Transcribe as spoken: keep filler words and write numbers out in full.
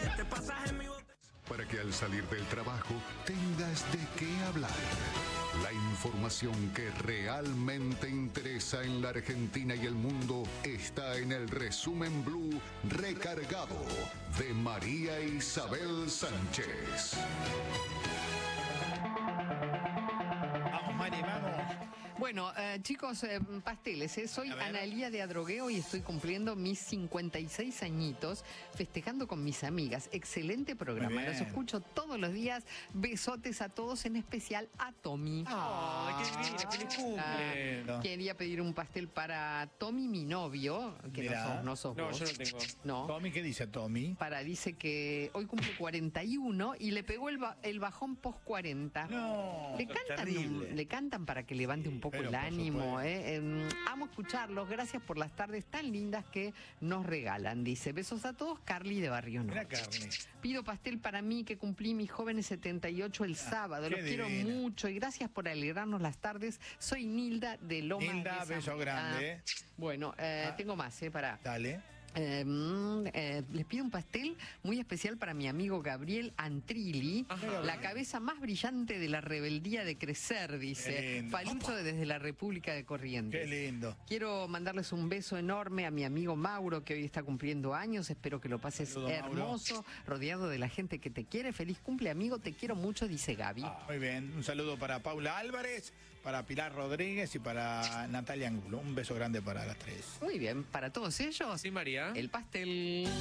Para que al salir del trabajo tengas de qué hablar. La información que realmente interesa en la Argentina y el mundo está en el Resumen Blue Recargado de María Isabel Sánchez. Vamos, Mari, vamos. Bueno, eh, chicos, eh, pasteles, eh. soy Analía de Adrogueo y estoy cumpliendo mis cincuenta y seis añitos, festejando con mis amigas. Excelente programa, los escucho todos los días. Besotes a todos, en especial a Tommy. ¡Ay, qué lindo! ¡Feliz cumple! Ah, quería pedir un pastel para Tommy, mi novio, que no sos, no sos No, vos. yo no tengo. No. Tommy, ¿qué dice Tommy? Para, dice que hoy cumple cuarenta y uno y le pegó el, ba el bajón post cuarenta. No, le cantan, un, le cantan para que levante un poco Pero, el ánimo. Eh. Eh, amo escucharlos. Gracias por las tardes tan lindas que nos regalan. Dice, besos a todos, Carly de Barrio Norte. Mira, carne. Pido pastel para mí, que cumplí mis jóvenes setenta y ocho el sábado. Los quiero divina. mucho y gracias por alegrarnos las tardes. Soy Nilda de Lomas Nilda, de beso San... grande. Ah, bueno, eh, Ah. tengo más, ¿eh? Para... Dale. Eh, eh, les pido un pastel muy especial para mi amigo Gabriel Antrilli, Ajá. la cabeza más brillante de la rebeldía de crecer, Qué dice lindo. Falucho desde la República de Corrientes. Qué lindo. Quiero mandarles un beso enorme a mi amigo Mauro, que hoy está cumpliendo años. Espero que lo pases Saludo, hermoso, rodeado de la gente que te quiere. Feliz cumple, amigo, te quiero mucho, dice Gaby. Ah, muy bien. Un saludo para Paula Álvarez, para Pilar Rodríguez y para Natalia Angulo. Un beso grande para las tres. Muy bien, para todos ellos, Sí, María. el pastel.